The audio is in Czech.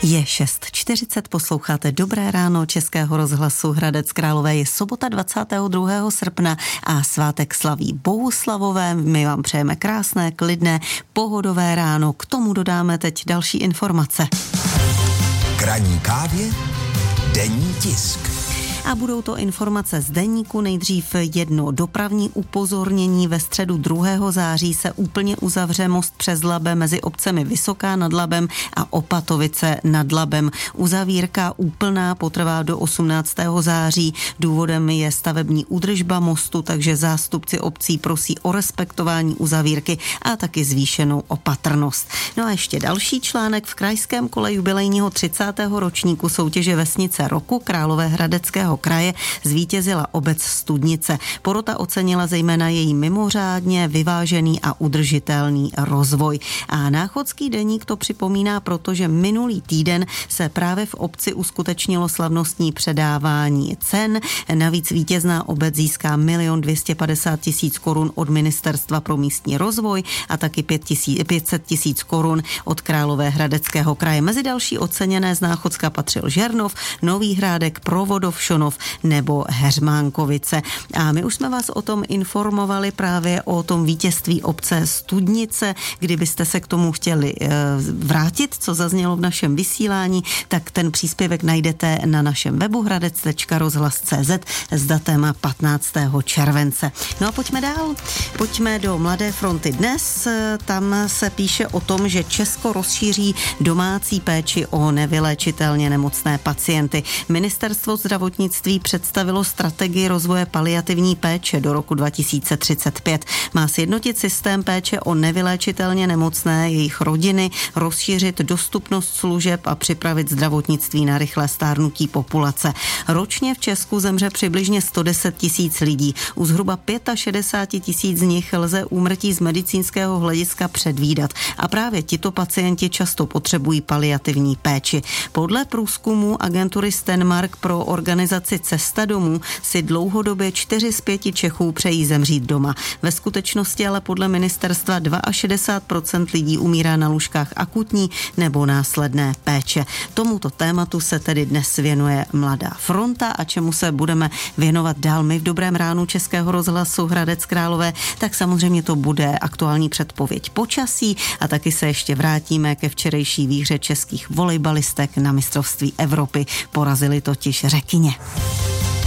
Je 6:40, posloucháte Dobré ráno Českého rozhlasu Hradec Králové. Je sobota 22. srpna a svátek slaví Bohuslavové. My vám přejeme krásné, klidné, pohodové ráno. K tomu dodáme teď další informace. K ranní kávě denní tisk. A budou to informace z deníku. Nejdřív jedno dopravní upozornění. Ve středu 2. září se úplně uzavře most přes Labe mezi obcemi Vysoká nad Labem a Opatovice nad Labem. Uzavírka úplná potrvá do 18. září. Důvodem je stavební údržba mostu, takže zástupci obcí prosí o respektování uzavírky a taky zvýšenou opatrnost. No a ještě další článek. V krajském kole jubilejního 30. ročníku soutěže Vesnice roku Královéhradeckého kraje zvítězila obec Studnice. Porota ocenila zejména její mimořádně vyvážený a udržitelný rozvoj. A Náchodský deník to připomíná, protože minulý týden se právě v obci uskutečnilo slavnostní předávání cen. Navíc vítězná obec získá 1 250 000 korun od Ministerstva pro místní rozvoj a taky 500 000 korun od Královéhradeckého kraje. Mezi další oceněné z Náchodska patřil Žernov, Nový Hrádek, Provodov, Šonov nebo Heřmánkovice. A my už jsme vás o tom informovali, právě o tom vítězství obce Studnice. Kdybyste se k tomu chtěli vrátit, co zaznělo v našem vysílání, tak ten příspěvek najdete na našem webu hradec.rozhlas.cz s datem 15. července. No a pojďme dál. Pojďme do Mladé fronty dnes. Tam se píše o tom, že Česko rozšíří domácí péči o nevyléčitelně nemocné pacienty. Ministerstvo zdravotnictví představilo strategii rozvoje paliativní péče do roku 2035. Má sjednotit systém péče o nevyléčitelně nemocné, jejich rodiny, rozšířit dostupnost služeb a připravit zdravotnictví na rychlé stárnutí populace. Ročně v Česku zemře přibližně 110 000 lidí. U zhruba 65 000 z nich lze úmrtí z medicínského hlediska předvídat. A právě tito pacienti často potřebují paliativní péči. Podle průzkumu agentury Stenmark pro organizaci Cesta domů si dlouhodobě 4 z 5 Čechů přejí zemřít doma. Ve skutečnosti ale podle ministerstva 62% lidí umírá na lůžkách akutní nebo následné péče. Tomuto tématu se tedy dnes věnuje Mladá fronta a čemu se budeme věnovat dál my v Dobrém ránu Českého rozhlasu Hradec Králové, tak samozřejmě to bude aktuální předpověď počasí a taky se ještě vrátíme ke včerejší výhře českých volejbalistek na mistrovství Evropy. Porazili totiž Řekyně.